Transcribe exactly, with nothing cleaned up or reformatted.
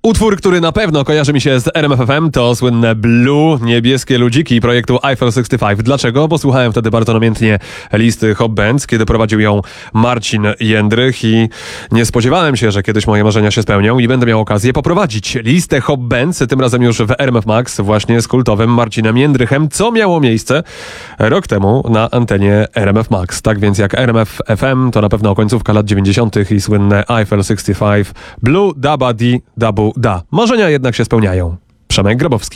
Utwór, który na pewno kojarzy mi się z R M F F M, to słynne Blue, niebieskie ludziki projektu Eiffel sześćdziesiąt pięć. Dlaczego? Bo słuchałem wtedy bardzo namiętnie listy Hop Bands, kiedy prowadził ją Marcin Jędrych i nie spodziewałem się, że kiedyś moje marzenia się spełnią i będę miał okazję poprowadzić listę Hop Bands, tym razem już w R M F Max, właśnie z kultowym Marcinem Jędrychem, co miało miejsce rok temu na antenie R M F Max. Tak więc jak R M F F M, to na pewno końcówka lat dziewięćdziesiątych i słynne Eiffel sześćdziesiąt pięć, Blue, Daba, Di, Dabu, Da. Marzenia jednak się spełniają. Przemek Grabowski.